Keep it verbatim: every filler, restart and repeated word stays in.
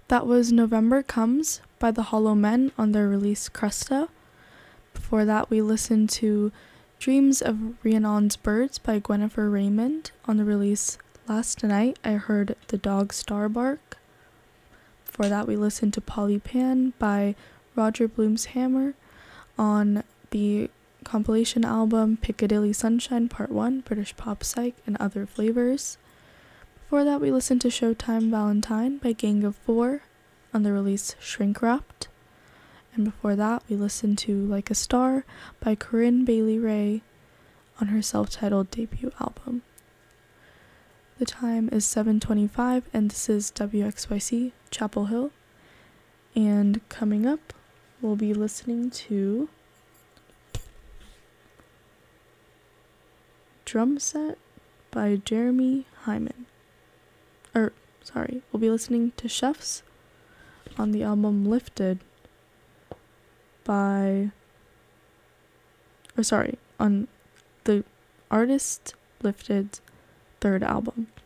That was November Comes by the Hollow Men on their release Crusta. Before that, we listened to Dreams of Rhiannon's Birds by Gwennifer Raymond on the release Last Night I Heard the Dog Star Bark. Before that, we listened to Polly Pan by Roger Bloom's Hammer on the compilation album Piccadilly Sunshine Part one, British Pop Psych and Other Flavors. Before that, we listened to Showtime Valentine by Gang of Four on the release Shrink Wrapped. And before that, we listened to Like a Star by Corinne Bailey Rae on her self-titled debut album. The time is seven twenty-five, and this is W X Y C Chapel Hill. And coming up, we'll be listening to Drum Set by Jeremy Hyman. Or, sorry, we'll be listening to Chefs on the album Lifted by, or sorry, on the artist Lifted's third album.